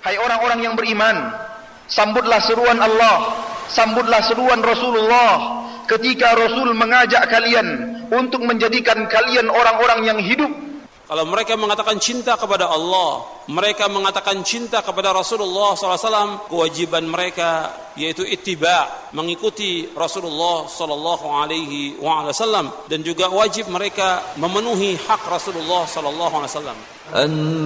Hai orang-orang yang beriman, sambutlah seruan Allah, sambutlah seruan Rasulullah ketika Rasul mengajak kalian untuk menjadikan kalian orang-orang yang hidup. Kalau mereka mengatakan cinta kepada Allah, mereka mengatakan cinta kepada Rasulullah SAW, kewajiban mereka yaitu ittiba, mengikuti Rasulullah SAW, dan juga wajib mereka memenuhi hak Rasulullah SAW.